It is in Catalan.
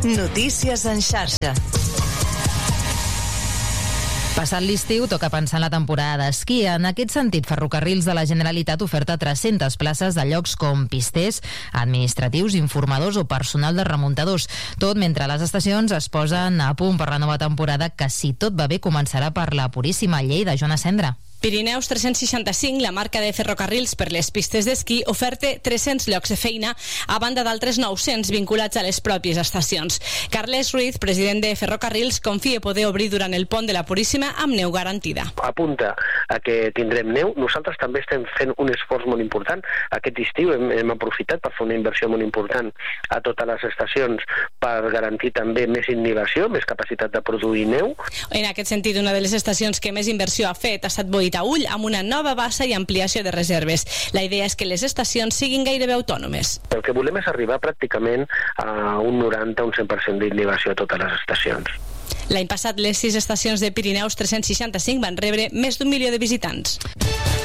Notícies en xarxa. Passat l'estiu, toca pensar en la temporada d'esquí. En aquest sentit, Ferrocarrils de la Generalitat oferta 300 places de llocs com pisters, administratius, informadors o personal de remuntadors. Tot mentre les estacions es posen a punt per la nova temporada, que, si tot va bé, començarà per la Puríssima Lleida. Joana Cendra. Pirineus 365, la marca de Ferrocarrils per les pistes d'esquí, oferta 300 llocs de feina, a banda d'altres 900 vinculats a les pròpies estacions. Carles Ruiz, president de Ferrocarrils, confia poder obrir durant el pont de la Puríssima amb neu garantida. Apunta a que tindrem neu. Nosaltres també estem fent un esforç molt important. Aquest estiu hem aprofitat per fer una inversió molt important a totes les estacions per garantir també més inhibició, més capacitat de produir neu. En aquest sentit, una de les estacions que més inversió ha fet ha estat Boitaüll, amb una nova bassa i ampliació de reserves. La idea és que les estacions siguin gairebé autònomes. El que volem és arribar pràcticament a un 90 o un 100% d'inhibició a totes les estacions. L'any passat, les 6 estacions de Pirineus 365 van rebre més d'1 milió de visitants.